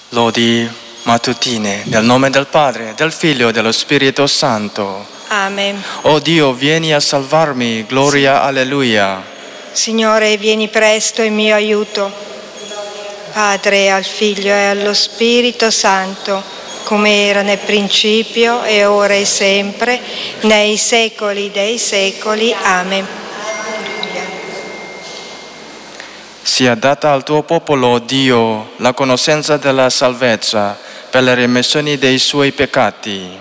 Lodi mattutine, nel nome del Padre, del Figlio e dello Spirito Santo. Amen. O Dio, vieni a salvarmi, gloria, alleluia. Signore, vieni presto in mio aiuto. Padre, al Figlio e allo Spirito Santo, come era nel principio e ora e sempre, nei secoli dei secoli. Amen. Sia data al tuo popolo, Dio, la conoscenza della salvezza per le remissioni dei suoi peccati.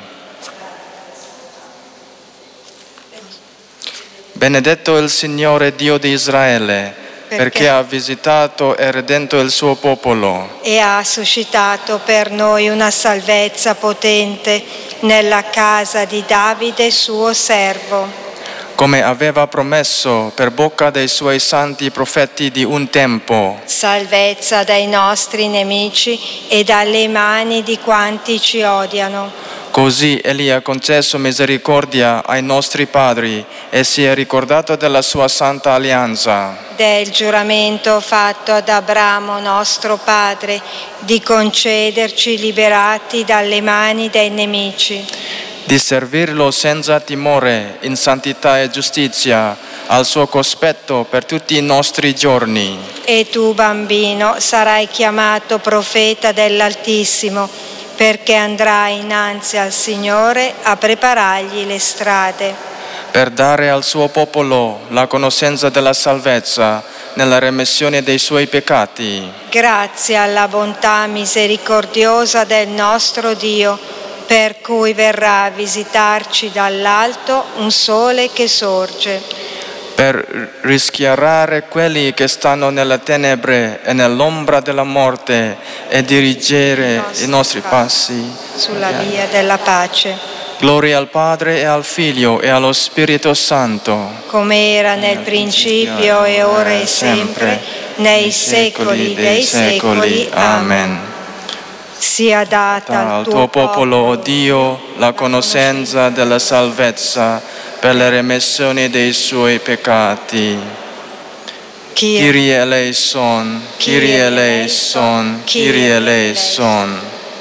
Benedetto il Signore Dio di Israele, perché ha visitato e redento il suo popolo e ha suscitato per noi una salvezza potente nella casa di Davide suo servo, come aveva promesso per bocca dei suoi santi profeti di un tempo. Salvezza dai nostri nemici e dalle mani di quanti ci odiano. Così Egli ha concesso misericordia ai nostri padri e si è ricordato della sua santa alleanza. Del giuramento fatto ad Abramo nostro padre di concederci liberati dalle mani dei nemici, di servirlo senza timore, in santità e giustizia, al suo cospetto per tutti i nostri giorni. E tu, bambino, sarai chiamato profeta dell'Altissimo, perché andrai innanzi al Signore a preparargli le strade, per dare al suo popolo la conoscenza della salvezza nella remissione dei suoi peccati. Grazie alla bontà misericordiosa del nostro Dio, per cui verrà a visitarci dall'alto un sole che sorge, per rischiarare quelli che stanno nelle tenebre e nell'ombra della morte e dirigere i nostri passi sulla via della pace. Gloria al Padre e al Figlio e allo Spirito Santo, come era nel principio e ora e sempre, nei secoli dei secoli. Amen. Sia data al tuo popolo, o Dio, la conoscenza della salvezza per le remissioni dei suoi peccati. Kyrie eleison, Kyrie eleison, Kyrie eleison.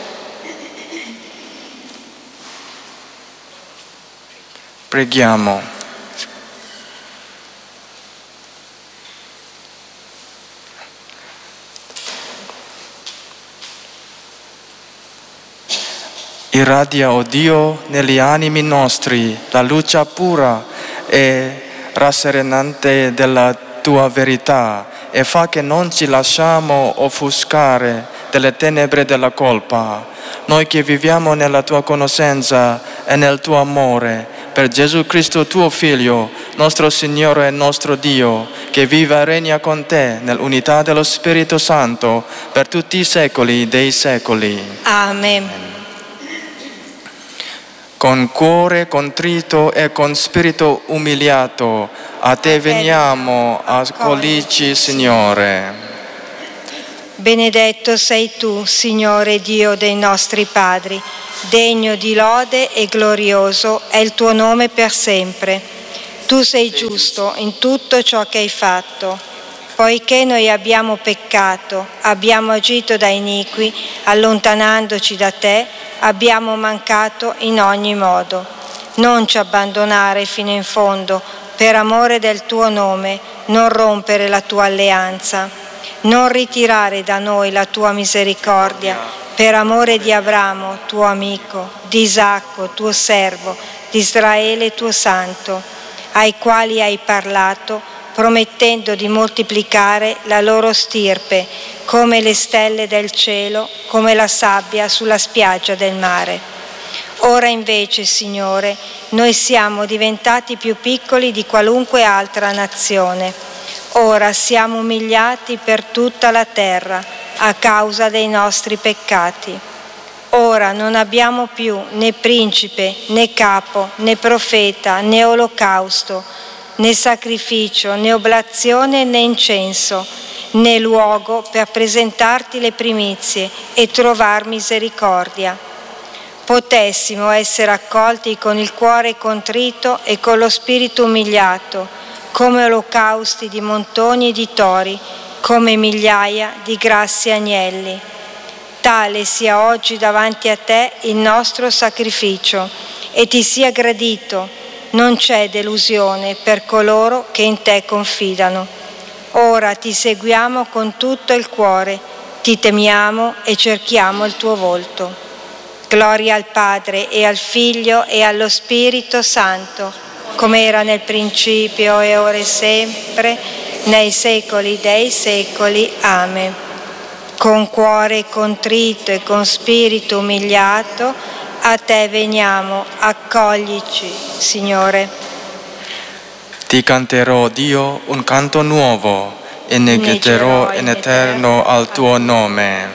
Preghiamo. Irradia, o Dio, negli animi nostri la luce pura e rasserenante della tua verità e fa che non ci lasciamo offuscare delle tenebre della colpa. Noi che viviamo nella tua conoscenza e nel tuo amore, per Gesù Cristo tuo Figlio, nostro Signore e nostro Dio, che vive e regna con te nell'unità dello Spirito Santo per tutti i secoli dei secoli. Amen. Con cuore contrito e con spirito umiliato, a te veniamo, accoglici, Signore. Benedetto sei tu, Signore Dio dei nostri padri, degno di lode e glorioso è il tuo nome per sempre. Tu sei giusto in tutto ciò che hai fatto. Poiché noi abbiamo peccato, abbiamo agito da iniqui, allontanandoci da te, abbiamo mancato in ogni modo. Non ci abbandonare fino in fondo, per amore del tuo nome, non rompere la tua alleanza. Non ritirare da noi la tua misericordia, per amore di Abramo, tuo amico, di Isacco, tuo servo, di Israele, tuo santo, ai quali hai parlato, promettendo di moltiplicare la loro stirpe, come le stelle del cielo, come la sabbia sulla spiaggia del mare. Ora invece, Signore, noi siamo diventati più piccoli di qualunque altra nazione. Ora siamo umiliati per tutta la terra a causa dei nostri peccati. Ora non abbiamo più né principe, né capo, né profeta, né olocausto, né sacrificio, né oblazione, né incenso, né luogo per presentarti le primizie e trovar misericordia. Potessimo essere accolti con il cuore contrito e con lo spirito umiliato, come olocausti di montoni e di tori, come migliaia di grassi agnelli. tale sia oggi davanti a te il nostro sacrificio e ti sia gradito. Non c'è delusione per coloro che in te confidano. Ora ti seguiamo con tutto il cuore, ti temiamo e cerchiamo il tuo volto. Gloria al Padre e al Figlio e allo Spirito Santo, come era nel principio e ora e sempre, nei secoli dei secoli. Amen. Con cuore contrito e con spirito umiliato, a te veniamo, accoglici, Signore. Ti canterò, Dio, un canto nuovo, e negherò in eterno al tuo nome.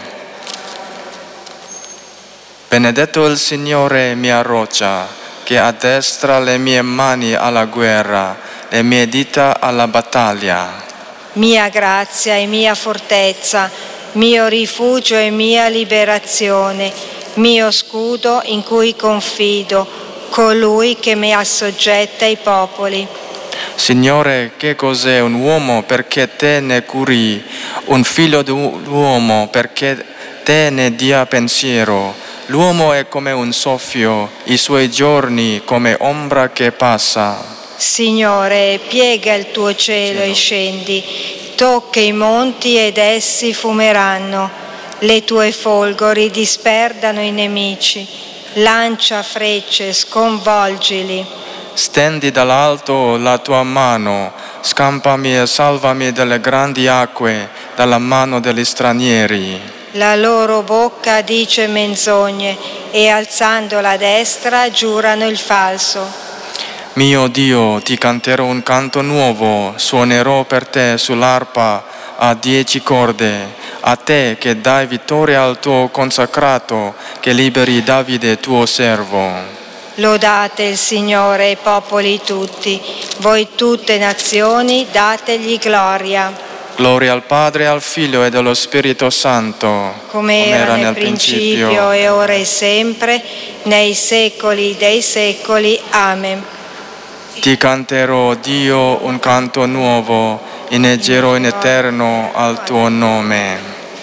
Benedetto il Signore, mia roccia, che addestra le mie mani alla guerra, le mie dita alla battaglia. Mia grazia e mia fortezza, mio rifugio e mia liberazione, mio scudo in cui confido, colui che mi assoggetta ai popoli. Signore, che cos'è un uomo perché te ne curi, un figlio d'uomo perché te ne dia pensiero? L'uomo è come un soffio, i suoi giorni come ombra che passa. Signore, piega il tuo cielo e scendi, tocca i monti ed essi fumeranno. Le tue folgori disperdano i nemici, lancia frecce, sconvolgili. Stendi dall'alto la tua mano, scampami e salvami dalle grandi acque, dalla mano degli stranieri. La loro bocca dice menzogne e alzando la destra giurano il falso. Mio Dio, ti canterò un canto nuovo, suonerò per te sull'arpa a 10 corde, a te che dai vittoria al tuo consacrato, che liberi Davide tuo servo. Lodate il Signore, popoli tutti, voi tutte nazioni, dategli gloria. Gloria al Padre, al Figlio e allo Spirito Santo, come era nel principio e ora e sempre, nei secoli dei secoli. Amen. Ti canterò, Dio, un canto nuovo, inneggerò in eterno al tuo nome.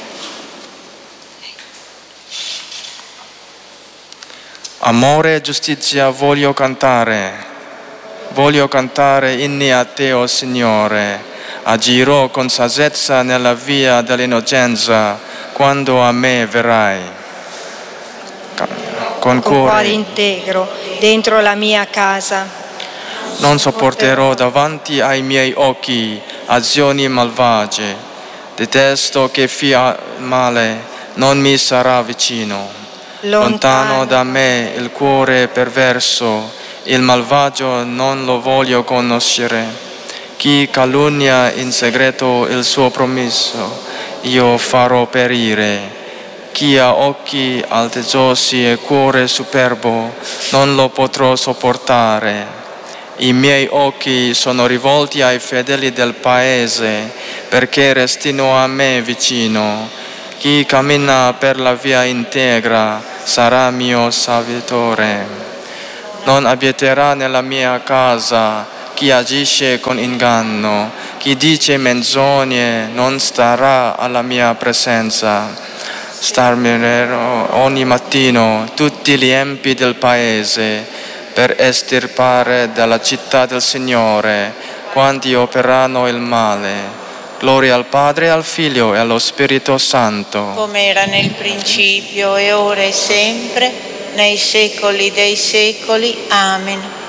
Amore e giustizia voglio cantare inni a te, o Signore. Agirò con saggezza nella via dell'innocenza quando a me verrai. Con cuore integro dentro la mia casa. Non sopporterò davanti ai miei occhi azioni malvagie. Detesto che fia male, non mi sarà vicino. Lontano da me il cuore perverso, il malvagio non lo voglio conoscere. Chi calunnia in segreto il suo promesso, io farò perire. Chi ha occhi altezzosi e cuore superbo, non lo potrò sopportare. I miei occhi sono rivolti ai fedeli del paese, perché restino a me vicino. Chi cammina per la via integra sarà mio servitore. Non abiterà nella mia casa chi agisce con inganno, chi dice menzogne non starà alla mia presenza. Sterminerò ogni mattino tutti gli empi del paese per estirpare dalla città del Signore quanti operano il male. Gloria al Padre, al Figlio e allo Spirito Santo. Come era nel principio e ora e sempre, nei secoli dei secoli. Amen.